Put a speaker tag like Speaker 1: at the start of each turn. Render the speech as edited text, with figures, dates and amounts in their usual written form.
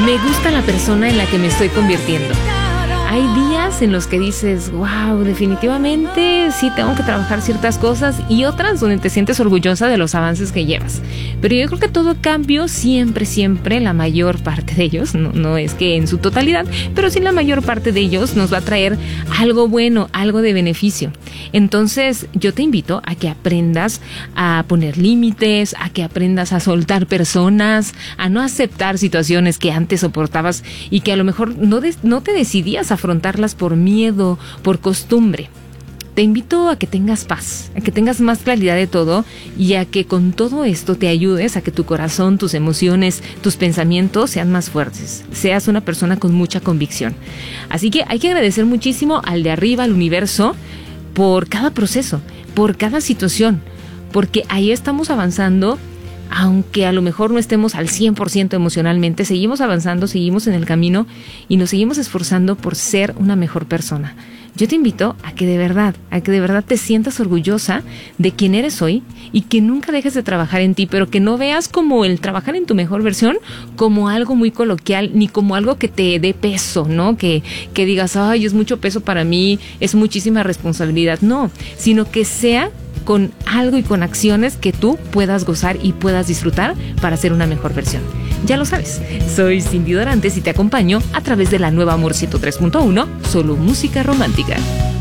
Speaker 1: Me gusta la persona en la que me estoy convirtiendo. Hay días en los que dices, wow, definitivamente sí tengo que trabajar ciertas cosas, y otras donde te sientes orgullosa de los avances que llevas. Pero yo creo que todo cambio siempre, la mayor parte de ellos, no es que en su totalidad, pero sí la mayor parte de ellos nos va a traer algo bueno, algo de beneficio. Entonces yo te invito a que aprendas a poner límites, a que aprendas a soltar personas, a no aceptar situaciones que antes soportabas y que a lo mejor no te decidías a afrontarlas por miedo, por costumbre. Te invito a que tengas paz, a que tengas más claridad de todo, y a que con todo esto te ayudes a que tu corazón, tus emociones, tus pensamientos sean más fuertes. Seas una persona con mucha convicción. Así que hay que agradecer muchísimo al de arriba, al universo, por cada proceso, por cada situación, porque ahí estamos avanzando. Aunque a lo mejor no estemos al 100% emocionalmente, seguimos avanzando, seguimos en el camino y nos seguimos esforzando por ser una mejor persona. Yo te invito a que de verdad te sientas orgullosa de quién eres hoy, y que nunca dejes de trabajar en ti, pero que no veas como el trabajar en tu mejor versión como algo muy coloquial, ni como algo que te dé peso, ¿no? Que digas, ay, es mucho peso para mí, es muchísima responsabilidad. No, sino que sea con algo y con acciones que tú puedas gozar y puedas disfrutar para ser una mejor versión. Ya lo sabes, soy Cindy Dorantes y te acompaño a través de la nueva Amor 103.1, solo música romántica.